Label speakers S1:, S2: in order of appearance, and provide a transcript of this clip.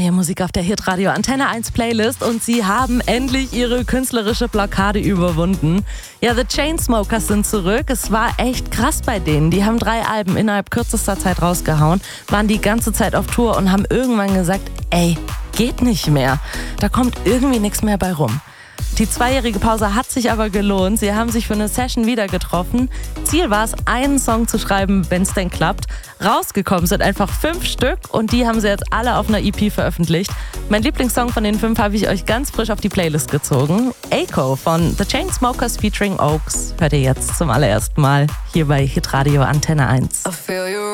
S1: Neue Musik auf der Hitradio Antenne 1 Playlist und sie haben endlich ihre künstlerische Blockade überwunden. Ja, The Chainsmokers sind zurück. Es war echt krass bei denen. Die haben 3 Alben innerhalb kürzester Zeit rausgehauen, waren die ganze Zeit auf Tour und haben irgendwann gesagt, ey, geht nicht mehr. Da kommt irgendwie nichts mehr bei rum. Die 2-jährige Pause hat sich aber gelohnt. Sie haben sich für eine Session wieder getroffen. Ziel war es, einen Song zu schreiben, wenn es denn klappt. Rausgekommen sind einfach 5 Stück und die haben sie jetzt alle auf einer EP veröffentlicht. Mein Lieblingssong von den 5 habe ich euch ganz frisch auf die Playlist gezogen. Echo von The Chainsmokers featuring Oaks hört ihr jetzt zum allerersten Mal hier bei Hitradio Antenne 1.